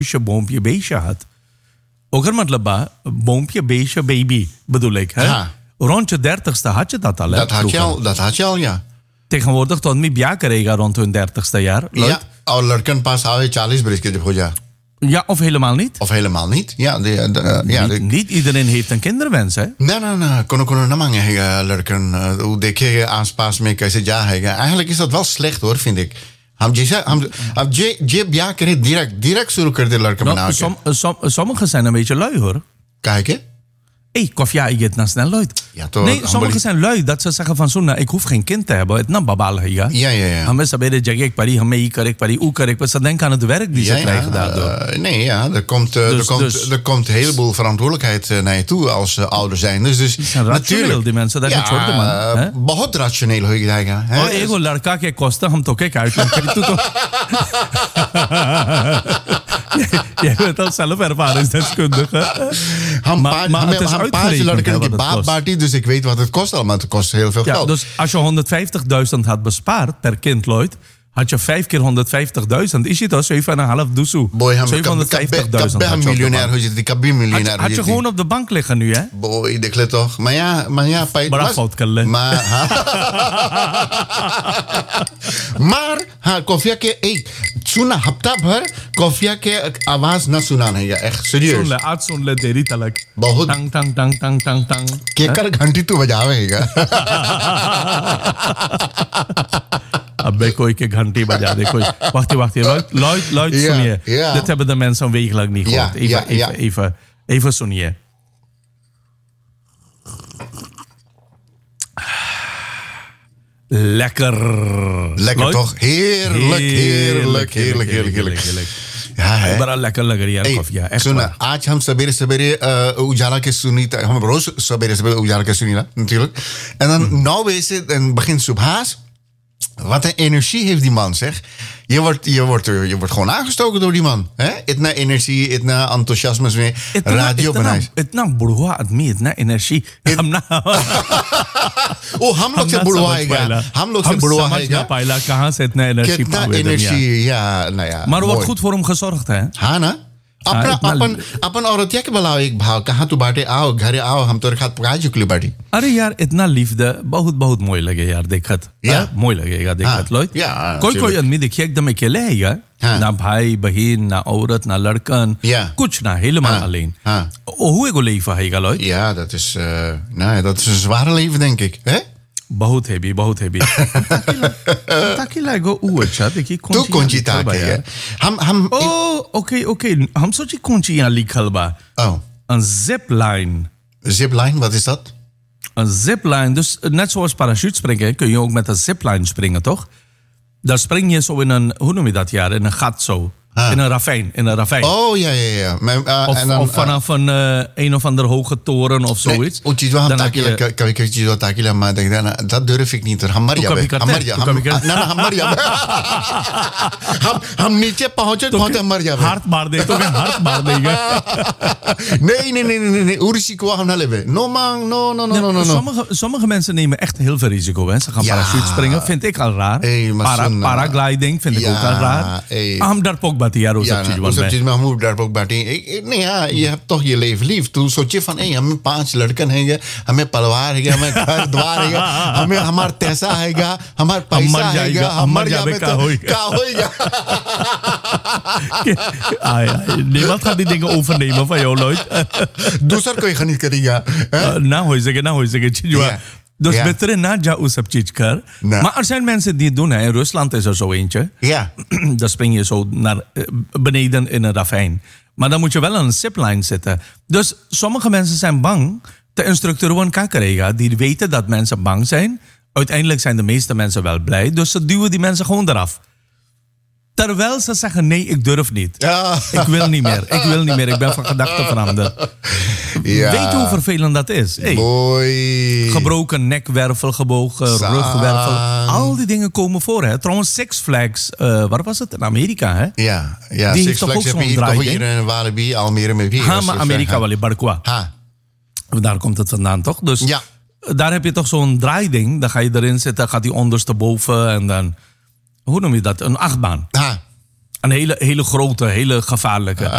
boompje, beestje had. Ook er मतलब boompje, beestje, baby bedoel ik. Hè? Ja. Rond je 30ste had je dat al. Hè, Dat had je al, ja. Tegenwoordig tot mi bia krijgen rond hun 30ste jaar. Ja, और लड़कन पास आवे 40 बरस के जब हो जा. Ja, of helemaal niet. Of helemaal niet. Ja, Niet iedereen heeft een kinderwens, hè? Nee. कोनो ना मांगे है लड़कन. वो देखे आसपास में कैसे जा है. Eigenlijk is dat wel slecht hoor, vind ik. हम जे ब्याह करे direct शुरू कर दे लड़का बना के. Sommigen zijn een beetje lui, hoor. Kijk hè? Kofia, ik het snel luid. Ja, toch, nee, sommigen zijn lui dat ze zeggen van zo, ik hoef geen kind te hebben. Het na babal है ja. Ja. Hame sabere jagge ek pari, hame ik pari, u karek. Maar ze denken aan het werk die ze krijgen daardoor. Nee, ja, er komt een heleboel verantwoordelijkheid naar je toe als ouder zijn. Dus die zijn rationeel, die mensen. Dat is छोटे man. बहुत rationeel हो जाएगा. और एगो लड़का के कोस्ता हम तो के काटन करी तू तो. Jij bent al zelf ervaringsdeskundige. हम पांच लड़कन की बाप बाटी, dus ik weet wat het kost allemaal. Het kost heel veel geld. Dus als je 150.000 had bespaard per kind, Lloyd, had je 5 keer 150.000. Is het al 7,5 doezoe? Boy, 750.000. Ik ben miljonair, had je gewoon op de bank liggen nu, hè? Boy, ik let toch. Maar ja. Bड़ा fout कर ले. Maar कोफिया के सुना हफ्ता भर कोफिया के आवाज ना सुना नहीं है. Echt serieus. सुन ले तेरी तलक. बहुत टंग टंग टंग टंग टंग टंग. केकर घंटी तू बजावेगा. अबे कोई के घंटी बजा दे कोई. Wacht. Lloyd सुनिए. Dit hebben de mensen weeklang niet gehoord. Even सुनिए. Lekker Lloyd? Toch? Heerlijk. Ja, है बड़ा लेकर लग रही है कॉफी. सुना, आज हम सवेरे उजाला के सुनी, हम रोज सवेरे उजाला के सुनी natuurlijk. En dan 9 bege se en begin subhaas. Wat een energie heeft die man, zeg. Je wordt gewoon aangestoken door die man. Itna energie, itna enthousiasme. Radio बनाए. इतना बुढ़वा आदमी, इतना एनर्जी. हम लोग से बुढ़वा है. हम लोग से बुढ़वा है. समझ ना पाइला कहाँ से इतना एनर्जी. कितना energy, ja, nou ja. Maar wat goed voor hem gezorgd, hè? हाँ ना. अपन औरतिया के बुलाओ एक भाव. कहाँ तू बाटे आओ, घरे आओ, हम तोरे खात पकाए चुकली बाटी. अरे यार इतना लिफ्ट बहुत मोय लगे यार देखत. मोय लगेगा देखत लोग. कोई आदमी देखिए एकदम अकेले है यार. ना भाई बहन, ना औरत, ना लड़कन. कुछ ना helemaal alleen. Hoe एगो leven है लोग. Ja, dat is een zware leven denk ik, hè? बहुत हेवी. ताकि लागो अच्छा देखिए तू कौन सी ताकि है. हम ओके हम सोची कौन सी यहाँ लिखल बा. Een zipline. Zipline, wat is dat? Een zipline, dus net zoals parachutespringen kun je ook met een zipline springen, toch? Daar spring je zo in een, hoe noem je dat jaar, in een gat zo. In een ravijn. Oh, ja. Of vanaf een of andere hoge toren of zoiets. Maar dat durf ik niet. हम नीचे पहुंचे मर जावे. हाथ मार देगा. Nee, hoe risico gaan we? No. Sommige mensen nemen echt heel veel risico. Hè. Ze gaan parachutespringen, vind ik al raar. Paragliding vind ik ook al raar. Daar ook सब चीज में हम डरपोक बाटी. नहीं यार, ये toch je leven lief. तू सोचे फन हमें 5 लड़कन है, हमें परिवार है, हमें घर द्वार है, हमें हमारा पैसा है, हमारा पैसा है, हम मर जावे तो क्या होएगा. Niemand gaat die dingen overnemen van jou, Lloyd. दूसर कोई खरीद करेगा. ना हो सके. Dus beter na jou सब चीज कर. Maar er zijn mensen die het doen. In Rusland is er zo eentje. Ja. Dan spring je zo naar beneden in een ravijn. Maar dan moet je wel aan een zipline zitten. Dus sommige mensen zijn bang. De instructeur van Kakarega, die weten dat mensen bang zijn. Uiteindelijk zijn de meeste mensen wel blij. Dus ze duwen die mensen gewoon eraf. Terwijl ze zeggen, nee, ik durf niet. Ja. Ik wil niet meer. Ik ben van gedachten veranderd. Ja. Weet je hoe vervelend dat is? Gebroken nekwervel, gebogen rugwervel. Al die dingen komen voor. Hè? Trouwens, Six Flags, waar was het? In Amerika, hè? Ja, die Six Flags heb je hier in Walibi, Almere met wie? Maar Amerika wel in Barqua. Daar komt het vandaan, toch? Dus daar heb je toch zo'n draaiding. Dan ga je erin zitten, gaat die ondersteboven en dan... Hoe noem je dat? Een achtbaan. Een hele grote, hele gevaarlijke.